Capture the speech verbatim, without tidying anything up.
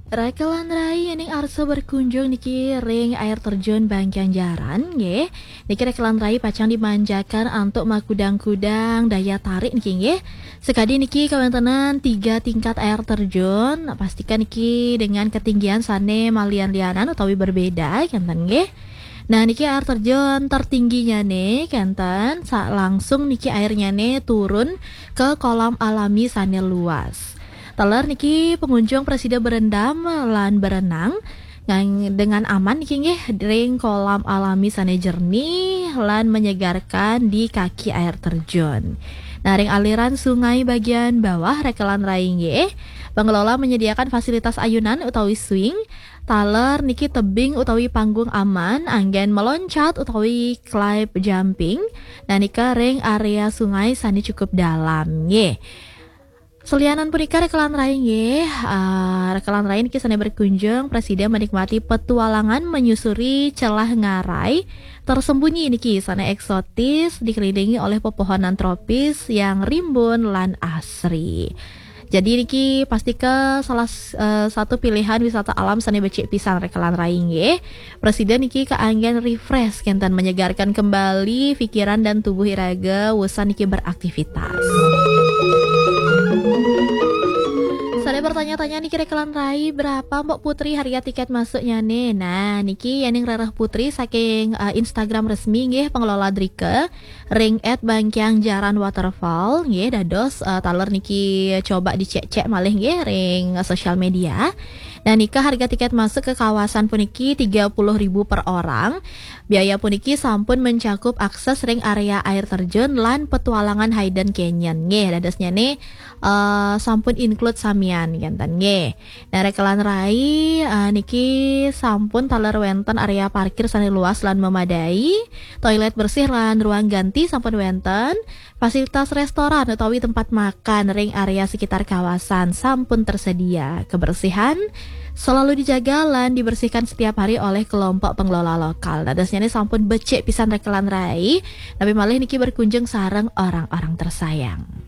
Rakelan rai ning arsa berkunjung niki ring air terjun Bangkyang Jaran nggih. Niki rakelan rai pacang dimanjakan untuk makudang-kudang daya tarik niki nggih. Sekadi niki kawontenan tiga tingkat air terjun. Pastikan niki dengan ketinggian sane malian lianan utawi berbeda kenten nggih. Nah niki air terjun tertingginya nih kenten sa langsung niki airnya nih turun ke kolam alami sane luas. Teler niki pengunjung presida berendam lan berenang ngang- dengan aman niki nggih ring kolam alami sane jernih lan menyegarkan di kaki air terjun. Nah, ring aliran sungai bagian bawah rekelan rai nggih, pengelola menyediakan fasilitas ayunan utawi swing, taler niki tebing utawi panggung aman, anggen meloncat utawi climb jumping. Nah, nika ring area sungai sani cukup dalam nggih. Selianan punika rekelan rai nggih, uh, rekelan rai niki sane berkunjung presiden menikmati petualangan menyusuri celah ngarai tersembunyi niki sane eksotis dikelilingi oleh pepohonan tropis yang rimbun lan asri. Jadi niki pasti ke salah uh, satu pilihan wisata alam sane becik pisan rekelan rai nggih. Presiden niki keanggen refresh kentan menyegarkan kembali pikiran dan tubuh iraga wusan niki beraktivitas. Saya bertanya-tanya nih kira-kira rai berapa Mbak Putri harga tiket masuknya nih. Nah, niki Yaning Rerah Putri saking uh, Instagram resmi nggih pengelola Drike ring at Bangkyang Jaran Waterfall nggih dados uh, taler niki coba dicek-cek malih nggih ring uh, sosial media. Nah, nikah harga tiket masuk ke kawasan puniki tiga puluh ribu per orang. Biaya puniki sampun mencakup akses ring area air terjun lan petualangan Hayden Canyon nggih dadosnya nih uh, sampun include samian genten nggih. Nah, rekelan rai uh, niki sampun taler wenten area parkir sane luas lan memadai, toilet bersih lan ruang ganti sampun wenten, fasilitas restoran utawi tempat makan ring area sekitar kawasan sampun tersedia. Kebersihan selalu dijaga lan dibersihkan setiap hari oleh kelompok pengelola lokal. Dadosnya ini sampun becek pisan rekelan rai, tapi malih niki berkunjung sareng orang-orang tersayang.